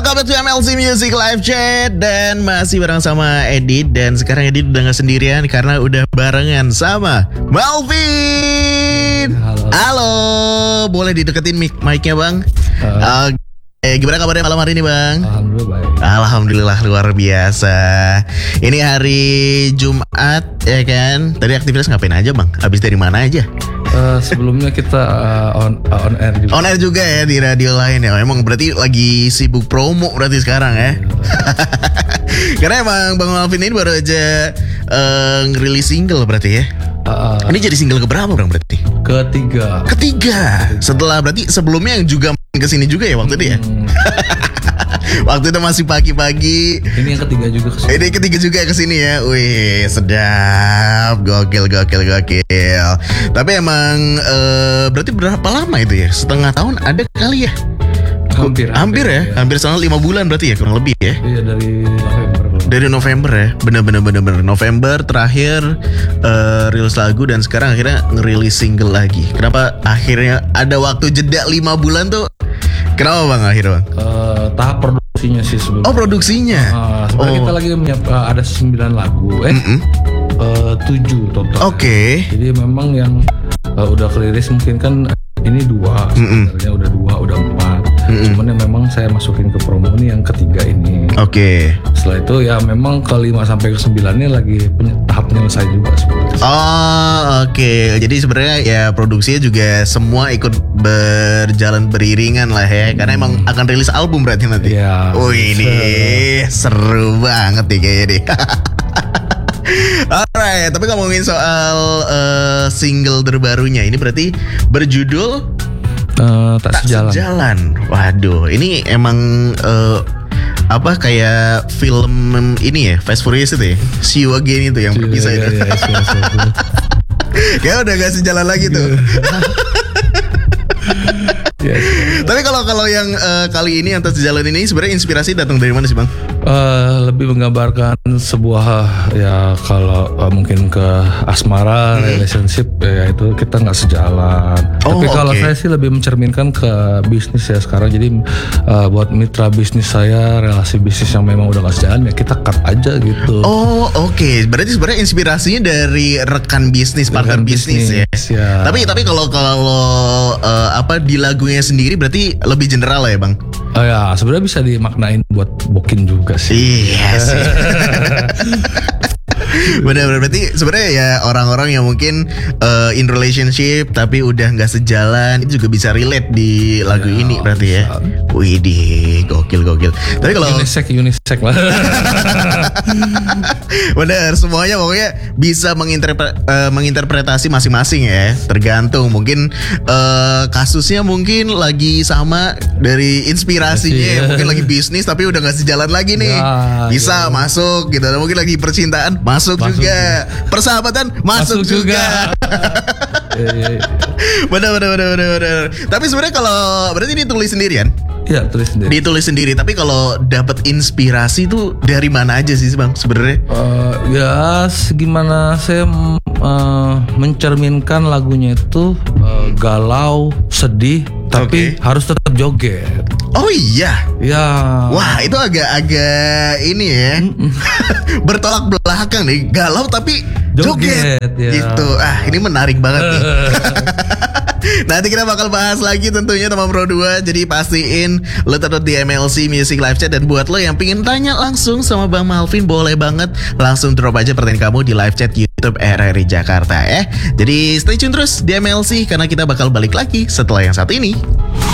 Welcome to MLC Music Live Chat. Dan masih bareng sama Edit. Dan sekarang Edit udah gak sendirian karena udah barengan sama Malvin. Halo. Boleh dideketin mic-nya bang? Gimana kabarnya malam hari ini bang? Alhamdulillah baik. Alhamdulillah luar biasa. Ini hari Jumat ya kan? Tadi aktivitas ngapain aja bang? Habis dari mana aja? Sebelumnya kita on air juga. On air juga ya di radio lain ya. Emang berarti lagi sibuk promo berarti sekarang ya. Karena emang Bang Malvin ini baru aja ngerilis single berarti ya. Ini jadi single keberapa bang berarti? Ketiga. Setelah berarti sebelumnya yang juga kesini juga ya waktu itu ya. Waktu itu masih pagi-pagi. Ini yang ketiga juga kesini. Ini ketiga juga kesini ya. Wih sedap. Gokil. Tapi emang berarti berapa lama itu ya? Setengah tahun ada kali ya? Hampir ya. Hampir selama 5 bulan berarti ya kurang lebih ya. Iya dari November. Dari November ya. Bener. November terakhir rilis lagu dan sekarang akhirnya ngerilis single lagi. Kenapa akhirnya ada waktu jeda 5 bulan tuh? Kenapa bang akhirnya bang? Tahap produksinya sih sebelumnya. Oh produksinya. Sebenarnya kita lagi ada 9 lagu. 7 total. Oke. Jadi memang yang udah kerilis mungkin kan ini 2 sebenarnya udah 4. Cuman yang memang saya masukin ke promo ini yang ketiga ini. Oke. Setelah itu ya memang ke 5 sampai ke 9 ini lagi tahap penyelesai juga sebenarnya. Oh oke. Jadi sebenarnya ya produksinya juga semua ikut berjalan beriringan lah ya. Karena emang akan rilis album berarti nanti. Iya. Ini seru banget nih kayaknya deh. Alright, tapi ngomongin soal single terbarunya ini berarti berjudul Tak Sejalan. Waduh, ini emang apa kayak film ini ya, Fast Furious itu ya, See You Again itu yang berpisah itu. Kayak udah gak sejalan lagi tuh. Yes. Tapi kalau yang kali ini yang Tak Sejalan ini sebenarnya inspirasi datang dari mana sih bang? Lebih menggambarkan sebuah ya kalau mungkin ke asmara, relationship ya itu kita nggak sejalan. Tapi kalau saya sih lebih mencerminkan ke bisnis ya sekarang. Jadi buat mitra bisnis saya, relasi bisnis yang memang udah nggak sejalan ya kita cut aja gitu. Oh oke. Berarti sebenarnya inspirasinya dari rekan bisnis, partner bisnis ya. Tapi kalau apa di lagunya sendiri berarti lebih general lah ya bang? Ya sebenarnya bisa dimaknain buat Bokin juga sih. Iya sih. Benar berarti sebenarnya ya orang-orang yang mungkin in relationship tapi udah nggak sejalan itu juga bisa relate di lagu ini berarti bisa. Ya. Widih, gokil. Tapi kalau unisex lah. Bener, semuanya pokoknya bisa menginterpretasi masing-masing ya. Tergantung mungkin kasusnya mungkin lagi sama dari inspirasinya ya. Mungkin lagi bisnis tapi udah gak sejalan lagi nih bisa masuk gitu. Dan mungkin lagi percintaan masuk juga. Persahabatan masuk juga. Bener. Tapi sebenarnya kalau berarti ditulis sendirian? Iya, ditulis sendiri. Tapi kalau dapat inspirasi tuh dari mana aja sih bang sebenarnya? Ya gimana saya mencerminkan lagunya itu galau, sedih, tapi harus tetap joget. Oh iya. Ya. Wah itu agak ini ya. Bertolak belakang nih. Galau tapi joget ya. Gitu. Ini menarik banget nih. Nanti kita bakal bahas lagi tentunya teman Pro 2. Jadi pastiin lo tetap di MLC Music Live Chat. Dan buat lo yang pengen tanya langsung sama Bang Malvin, boleh banget langsung drop aja pertanyaan kamu di live chat YouTube RRI Jakarta ya. Jadi stay tune terus di MLC karena kita bakal balik lagi setelah yang satu ini.